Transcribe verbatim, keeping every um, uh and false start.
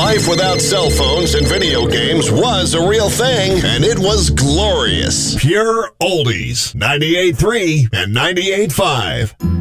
Life without cell phones and video games was a real thing, and it was glorious. Pure Oldies, ninety-eight point three and ninety-eight point five.